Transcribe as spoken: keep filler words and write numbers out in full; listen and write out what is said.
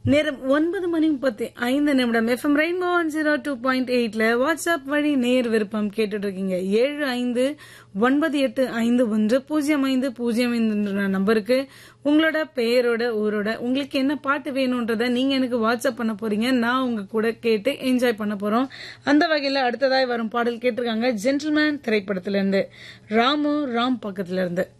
நேரம் ஒன்பது மணி முப்பத்தி ஐந்து நிமிடம். FM rainbow one zero two point எயிட்ல வாட்ஸ்அப் வழி நேர் விருப்பம் கேட்டுட்டு இருக்கீங்க. ஏழு ஐந்து ஒன்பது எட்டு ஐந்து ஒன்று பூஜ்ஜியம் ஐந்து பூஜ்ஜியம் ஐந்து நம்பருக்கு உங்களோட பெயரோட ஊரோட உங்களுக்கு என்ன பாட்டு வேணும்ன்றத நீங்க எனக்கு வாட்ஸ்அப் பண்ண போறீங்க. நான் உங்க கூட கேட்டு என்ஜாய் பண்ண போறோம். அந்த வகையில அடுத்ததாய் வரும் பாடல் கேட்டிருக்காங்க ஜென்டில்மேன் திரைப்படத்துல இருந்து, ராமு ராம் பக்கத்துல இருந்து.